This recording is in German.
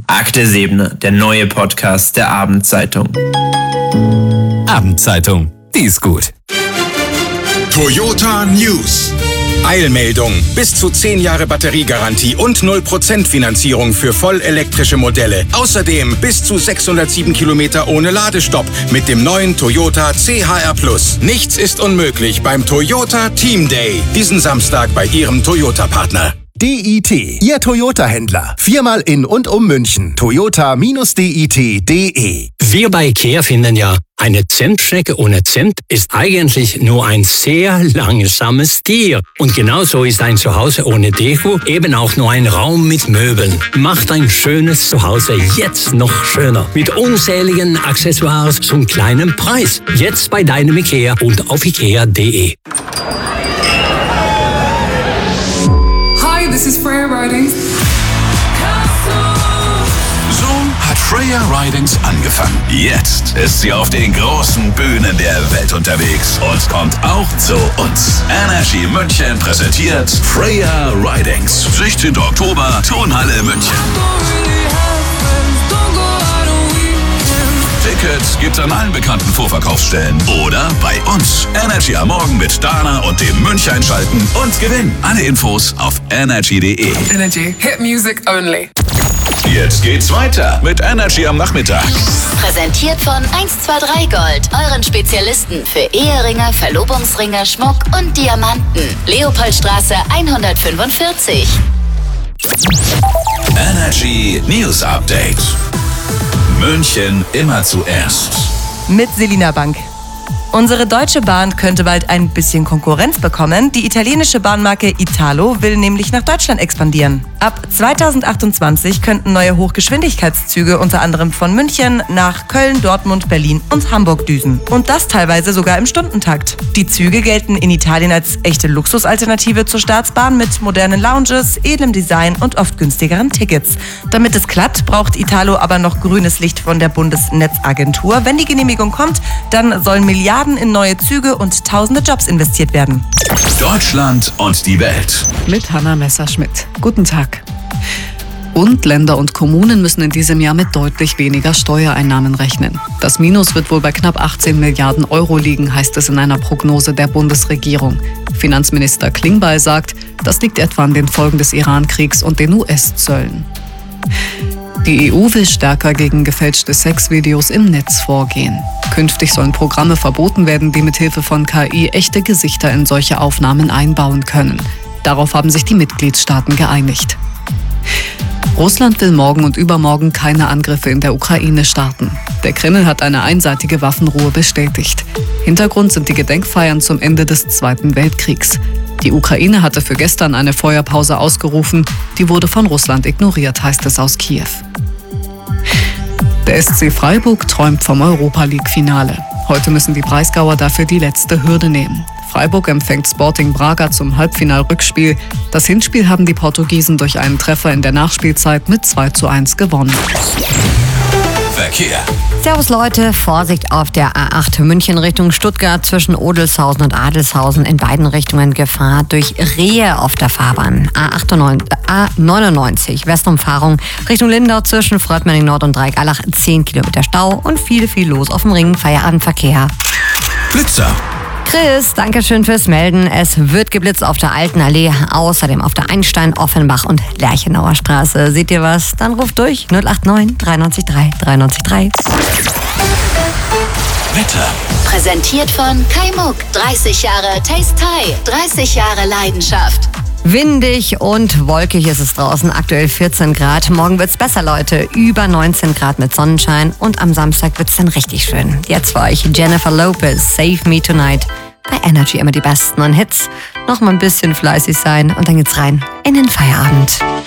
Akte Sebne, der neue Podcast der Abendzeitung. Abendzeitung, die ist gut. Toyota News. Eilmeldung. Bis zu 10 Jahre Batteriegarantie und 0% Finanzierung für vollelektrische Modelle. Außerdem bis zu 607 Kilometer ohne Ladestopp mit dem neuen Toyota CHR+. Nichts ist unmöglich beim Toyota Team Day. Diesen Samstag bei Ihrem Toyota-Partner. DIT, Ihr Toyota-Händler. 4-mal in und um München. Toyota-dit.de. Wir bei IKEA finden ja, eine Zimtschnecke ohne Zimt ist eigentlich nur ein sehr langsames Tier. Und genauso ist ein Zuhause ohne Deko eben auch nur ein Raum mit Möbeln. Macht ein schönes Zuhause jetzt noch schöner. Mit unzähligen Accessoires zum kleinen Preis. Jetzt bei deinem IKEA und auf ikea.de. This is Freya Ridings. So hat Freya Ridings angefangen. Jetzt ist sie auf den großen Bühnen der Welt unterwegs und kommt auch zu uns. Energy München präsentiert Freya Ridings. 16. Oktober, Tonhalle München. Tickets gibt's an allen bekannten Vorverkaufsstellen oder bei uns. Energy am Morgen mit Dana und dem Münch einschalten und gewinnen. Alle Infos auf energy.de. Energy, hit music only. Jetzt geht's weiter mit Energy am Nachmittag. Präsentiert von 123 Gold, euren Spezialisten für Eheringe, Verlobungsringe, Schmuck und Diamanten. Leopoldstraße 145. Energy News Update. München immer zuerst. Mit Selina Bank. Unsere Deutsche Bahn könnte bald ein bisschen Konkurrenz bekommen. Die italienische Bahnmarke Italo will nämlich nach Deutschland expandieren. Ab 2028 könnten neue Hochgeschwindigkeitszüge unter anderem von München nach Köln, Dortmund, Berlin und Hamburg düsen. Und das teilweise sogar im Stundentakt. Die Züge gelten in Italien als echte Luxusalternative zur Staatsbahn mit modernen Lounges, edlem Design und oft günstigeren Tickets. Damit es klappt, braucht Italo aber noch grünes Licht von der Bundesnetzagentur. Wenn die Genehmigung kommt, dann sollen Milliarden in neue Züge und tausende Jobs investiert werden. Deutschland und die Welt. Mit Hanna Messerschmidt. Guten Tag. Bund, Länder und Kommunen müssen in diesem Jahr mit deutlich weniger Steuereinnahmen rechnen. Das Minus wird wohl bei knapp 18 Milliarden Euro liegen, heißt es in einer Prognose der Bundesregierung. Finanzminister Klingbeil sagt, das liegt etwa an den Folgen des Iran-Kriegs und den US-Zöllen. Die EU will stärker gegen gefälschte Sexvideos im Netz vorgehen. Künftig sollen Programme verboten werden, die mithilfe von KI echte Gesichter in solche Aufnahmen einbauen können. Darauf haben sich die Mitgliedstaaten geeinigt. Russland will morgen und übermorgen keine Angriffe in der Ukraine starten. Der Kreml hat eine einseitige Waffenruhe bestätigt. Hintergrund sind die Gedenkfeiern zum Ende des Zweiten Weltkriegs. Die Ukraine hatte für gestern eine Feuerpause ausgerufen, die wurde von Russland ignoriert, heißt es aus Kiew. Der SC Freiburg träumt vom Europa-League-Finale. Heute müssen die Breisgauer dafür die letzte Hürde nehmen. Freiburg empfängt Sporting Braga zum Halbfinal-Rückspiel. Das Hinspiel haben die Portugiesen durch einen Treffer in der Nachspielzeit mit 2:1 gewonnen. Verkehr. Servus Leute, Vorsicht auf der A8 München Richtung Stuttgart zwischen Odelshausen und Adelshausen, in beiden Richtungen Gefahr durch Rehe auf der Fahrbahn. A99 Westumfahrung Richtung Lindau zwischen Fröttmenning Nord und Dreigalach 10 Kilometer Stau und viel los auf dem Ring, Feierabendverkehr. Blitzer. Chris, danke schön fürs Melden. Es wird geblitzt auf der Alten Allee, außerdem auf der Einstein, Offenbach und Lerchenauer Straße. Seht ihr was? Dann ruft durch 089 93 3 93 3. Wetter. Präsentiert von Kai Muck. 30 Jahre Taste Thai. 30 Jahre Leidenschaft. Windig und wolkig ist es draußen, aktuell 14 Grad. Morgen wird's besser, Leute. Über 19 Grad mit Sonnenschein und am Samstag wird's dann richtig schön. Jetzt für euch Jennifer Lopez, Save Me Tonight. Bei Energy immer die besten neuen Hits. Noch mal ein bisschen fleißig sein und dann geht's rein in den Feierabend.